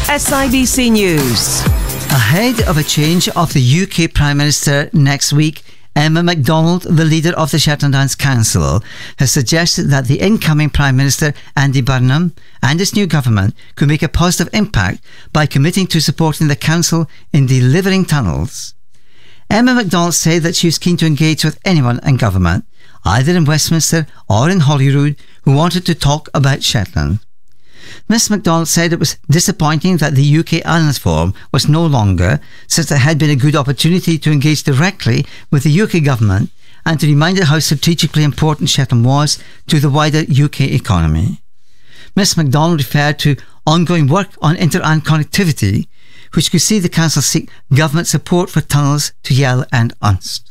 SIBC News. Ahead of a change of the UK Prime Minister next week, Emma MacDonald, the leader of the Shetland Islands Council, has suggested that the incoming Prime Minister, Andy Burnham, and his new government could make a positive impact by committing to supporting the Council in delivering tunnels. Emma MacDonald said that she was keen to engage with anyone in government, either in Westminster or in Holyrood, who wanted to talk about Shetland. Miss MacDonald said it was disappointing that the UK Islands Forum was no longer, since there had been a good opportunity to engage directly with the UK government and to remind it how strategically important Shetland was to the wider UK economy. Miss MacDonald referred to ongoing work on inter-island connectivity, which could see the Council seek government support for tunnels to Yell and Unst.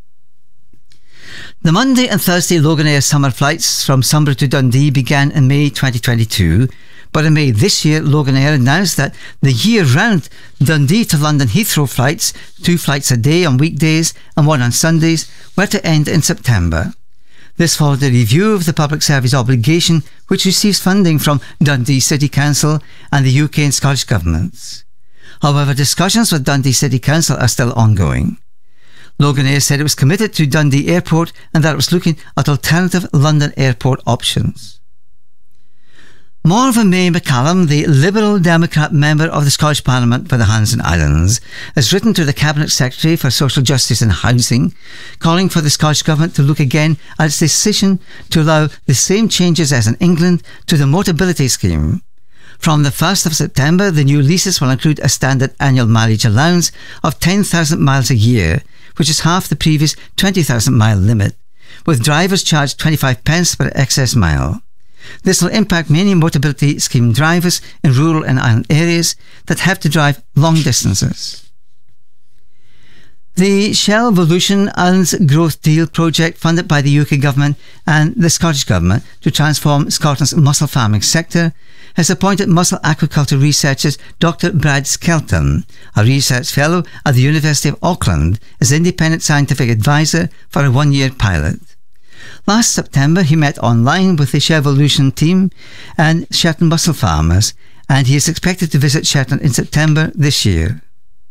The Monday and Thursday Loganair summer flights from Sunbury to Dundee began in May 2022, but in May this year, Loganair announced that the year-round Dundee to London Heathrow flights, 2 flights a day on weekdays and 1 on Sundays, were to end in September. This followed a review of the public service obligation, which receives funding from Dundee City Council and the UK and Scottish governments. However, discussions with Dundee City Council are still ongoing. Loganair said it was committed to Dundee Airport and that it was looking at alternative London Airport options. Morven May McCallum, the Liberal Democrat member of the Scottish Parliament for the Hanson Islands, has written to the Cabinet Secretary for Social Justice and Housing, calling for the Scottish Government to look again at its decision to allow the same changes as in England to the Motability Scheme. From the 1st of September, the new leases will include a standard annual mileage allowance of 10,000 miles a year, which is half the previous 20,000 mile limit, with drivers charged 25 pence per excess mile. This will impact many Motability Scheme drivers in rural and island areas that have to drive long distances. The Shell Volution Islands Growth Deal project, funded by the UK Government and the Scottish Government to transform Scotland's mussel farming sector, has appointed mussel aquaculture researcher Dr. Brad Skelton, a research fellow at the University of Auckland, as independent scientific advisor for a 1-year pilot. Last September, he met online with the Shell Volution team and Shetland mussel farmers, and he is expected to visit Shetland in September this year.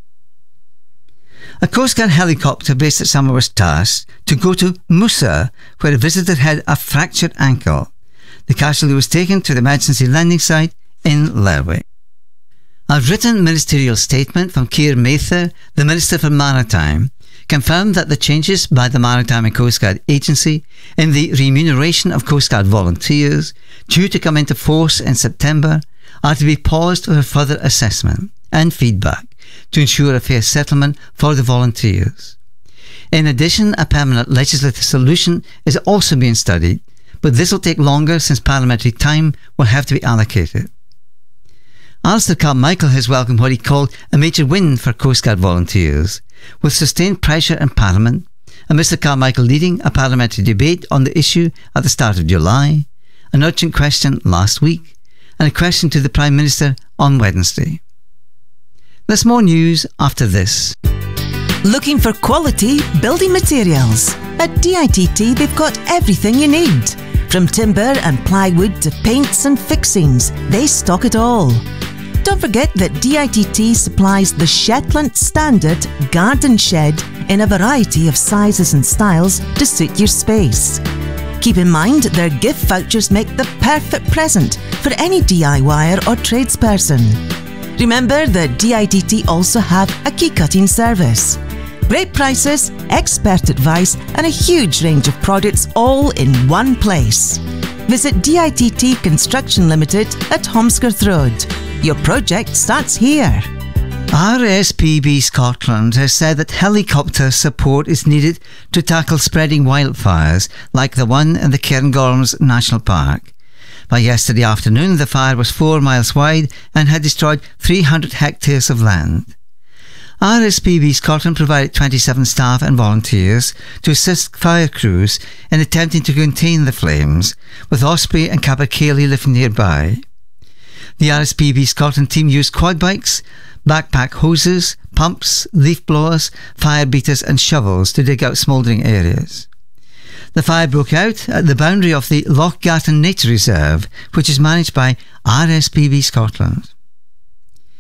A Coast Guard helicopter based at Summer was tasked to go to Musa, where a visitor had a fractured ankle. The casualty was taken to the emergency landing site in Lerwick. A written ministerial statement from Keir Mather, the Minister for Maritime, confirmed that the changes by the Maritime and Coast Guard Agency in the remuneration of Coast Guard volunteers, due to come into force in September, are to be paused for further assessment and feedback to ensure a fair settlement for the volunteers. In addition, a permanent legislative solution is also being studied, but this will take longer since parliamentary time will have to be allocated. Alistair Carmichael has welcomed what he called a major win for Coast Guard volunteers, with sustained pressure in Parliament, and Mr Carmichael leading a parliamentary debate on the issue at the start of July, an urgent question last week, and a question to the Prime Minister on Wednesday. There's more news after this. Looking for quality building materials? At DITT, they've got everything you need. From timber and plywood to paints and fixings, they stock it all. Don't forget that DITT supplies the Shetland Standard Garden Shed in a variety of sizes and styles to suit your space. Keep in mind their gift vouchers make the perfect present for any DIYer or tradesperson. Remember that DITT also have a key cutting service. Great prices, expert advice and a huge range of products all in one place. Visit DITT Construction Limited at Holmescroft Road. Your project starts here. RSPB Scotland has said that helicopter support is needed to tackle spreading wildfires like the one in the Cairngorms National Park. By yesterday afternoon, the fire was 4 miles wide and had destroyed 300 hectares of land. RSPB Scotland provided 27 staff and volunteers to assist fire crews in attempting to contain the flames, with Osprey and Capercaillie living nearby. The RSPB Scotland team used quad bikes, backpack hoses, pumps, leaf blowers, fire beaters and shovels to dig out smouldering areas. The fire broke out at the boundary of the Loch Garten Nature Reserve, which is managed by RSPB Scotland.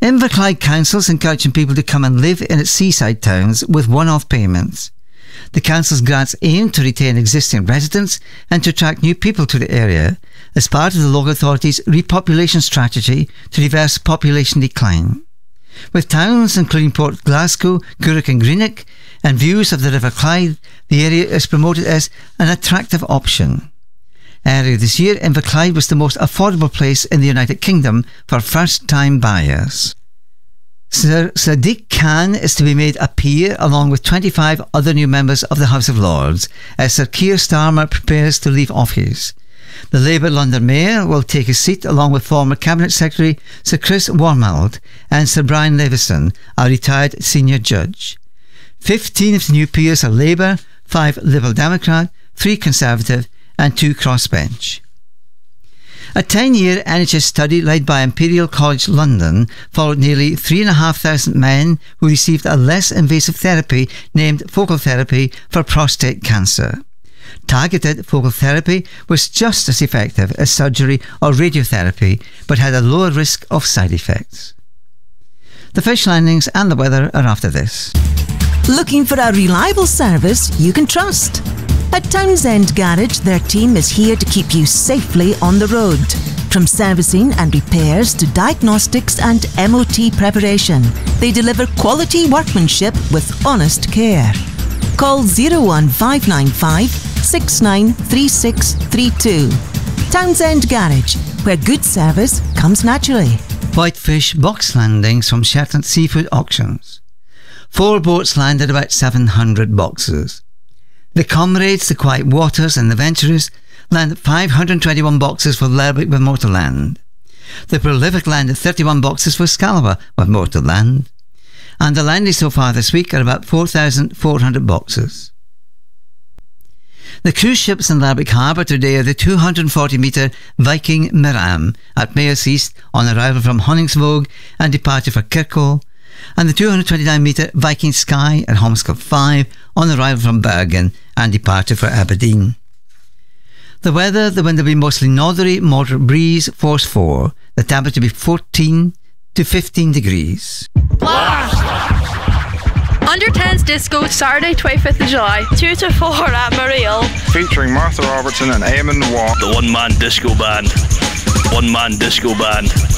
Inverclyde Council's encouraging people to come and live in its seaside towns with one-off payments. The council's grants aim to retain existing residents and to attract new people to the area as part of the local authority's repopulation strategy to reverse population decline. With towns including Port Glasgow, Gourock and Greenock and views of the River Clyde, the area is promoted as an attractive option. Earlier this year, Inverclyde was the most affordable place in the United Kingdom for first-time buyers. Sir Sadiq Khan is to be made a peer along with 25 other new members of the House of Lords as Sir Keir Starmer prepares to leave office. The Labour London Mayor will take his seat along with former Cabinet Secretary Sir Chris Wormald and Sir Brian Leveson, a retired senior judge. 15 of the new peers are Labour, 5 Liberal Democrat, 3 Conservative and 2 crossbench. A 10-year NHS study led by Imperial College London followed nearly 3,500 men who received a less invasive therapy named focal therapy for prostate cancer. Targeted focal therapy was just as effective as surgery or radiotherapy, but had a lower risk of side effects. The fish landings and the weather are after this. Looking for a reliable service you can trust? At Townsend Garage, their team is here to keep you safely on the road. From servicing and repairs to diagnostics and MOT preparation, they deliver quality workmanship with honest care. Call 01595 693632. Townsend Garage, where good service comes naturally. Whitefish box landings from Shetland Seafood Auctions. 4 boats landed about 700 boxes. The Comrades, the Quiet Waters and the Venturers landed 521 boxes for Lerwick with Motorland. The Prolific landed 31 boxes for Scalaba with Motorland. And the landings so far this week are about 4,400 boxes. The cruise ships in Lerwick Harbour today are the 240-metre Viking Miram at Mayors East on arrival from Honningsvåg and departure for Kirkwall, and the 229-metre Viking Sky at Holmescott 5 on arrival from Bergen and departure for Aberdeen. The weather, the wind will be mostly northerly, moderate breeze, force 4. The temperature will be 14 to 15 degrees. Blast! Under 10's Disco, Saturday 25th of July, 2 to 4 at Mariel. Featuring Martha Robertson and Eamon Waugh. The one-man disco band.